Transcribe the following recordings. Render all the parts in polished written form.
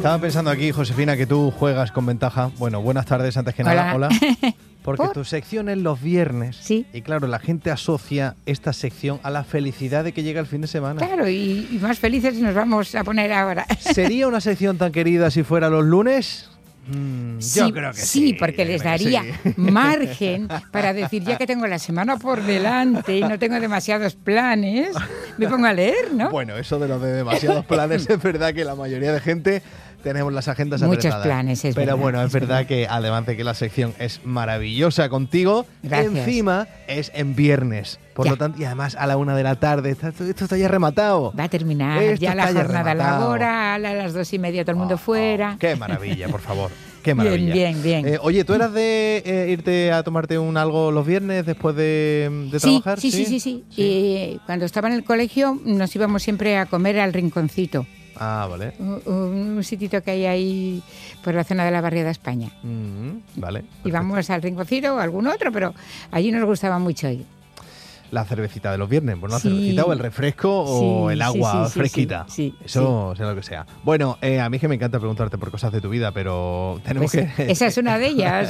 Estaba pensando aquí, Josefina, que tú juegas con ventaja. Bueno, buenas tardes, antes que nada. Hola. Porque tu sección es los viernes. Sí. Y claro, la gente asocia esta sección a la felicidad de que llega el fin de semana. Claro, y más felices nos vamos a poner ahora. ¿Sería una sección tan querida si fuera los lunes? Sí, yo creo que sí. Sí, porque les daría margen para decir, ya que tengo la semana por delante y no tengo demasiados planes, me pongo a leer, ¿no? Bueno, eso de lo de demasiados planes es verdad que la mayoría de gente tenemos las agendas muchos apretadas. Planes, es pero verdad, bueno, es verdad que además de que la sección es maravillosa contigo, gracias. Encima es en viernes. Por lo tanto, y además a la 1 de la tarde, esto está ya rematado. Va a terminar Esto ya la jornada rematado. laboral, a las 2:30 todo el mundo fuera. Qué maravilla, por favor. Qué maravilla. Bien. Oye, ¿tú eras de irte a tomarte un algo los viernes después de trabajar? Sí. Y cuando estaba en el colegio nos íbamos siempre a comer al Rinconcito. Ah, vale. Un sitito que hay ahí por la zona de la Barriada España. Vale. Perfecto. Íbamos al Rinconcito o algún otro, pero allí nos gustaba mucho ir. La cervecita de los viernes, bueno, la cervecita o el refresco o el agua fresquita. Eso sea lo que sea. Bueno, a mí que me encanta preguntarte por cosas de tu vida, pero tenemos pues que... Esa es una de ellas.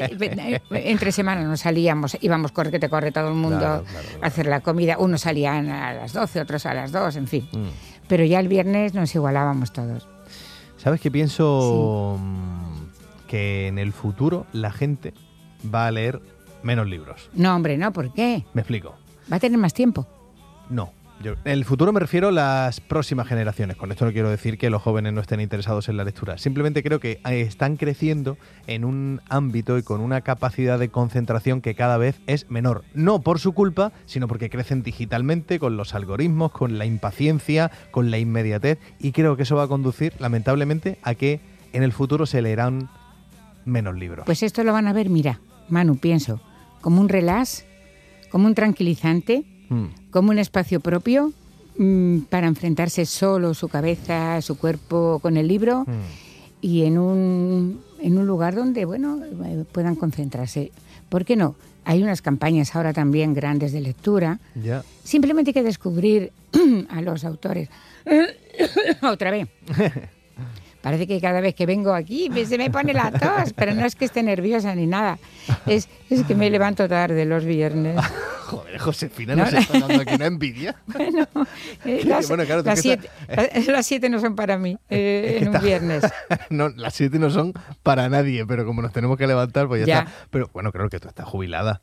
Entre semana nos salíamos, íbamos corre todo el mundo claro. a hacer la comida. Unos salían a las 12, otros a las 2, en fin. Pero ya el viernes nos igualábamos todos. ¿Sabes qué pienso? Que en el futuro la gente va a leer menos libros. No, hombre, no, ¿por qué? Me explico. ¿Va a tener más tiempo? No. En el futuro me refiero a las próximas generaciones. Con esto no quiero decir que los jóvenes no estén interesados en la lectura. Simplemente creo que están creciendo en un ámbito y con una capacidad de concentración que cada vez es menor. No por su culpa, sino porque crecen digitalmente, con los algoritmos, con la impaciencia, con la inmediatez. Y creo que eso va a conducir, lamentablemente, a que en el futuro se leerán menos libros. Pues esto lo van a ver, mira, Manu, pienso, como un relax, como un tranquilizante, como un espacio propio para enfrentarse solo su cabeza, su cuerpo con el libro y en un lugar donde, bueno, puedan concentrarse. ¿Por qué no? Hay unas campañas ahora también grandes de lectura. Ya. Simplemente hay que descubrir a los autores. Otra vez. Parece que cada vez que vengo aquí se me pone la tos, pero no es que esté nerviosa ni nada. Es que me levanto tarde los viernes. Joder, Josefina, ¿nos está dando aquí una envidia? Bueno, las 7 no son para mí en un viernes. No, las 7 no son para nadie, pero como nos tenemos que levantar, pues ya está. Pero bueno, creo que tú estás jubilada.